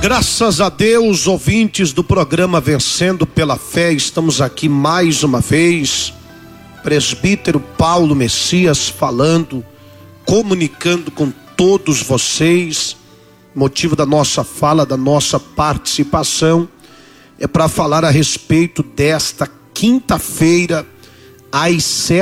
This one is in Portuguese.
Graças a Deus, ouvintes do programa Vencendo pela Fé, estamos aqui mais uma vez. Presbítero Paulo Messias falando, comunicando com todos vocês. Motivo da nossa fala, da nossa participação, é para falar a respeito desta quinta-feira, às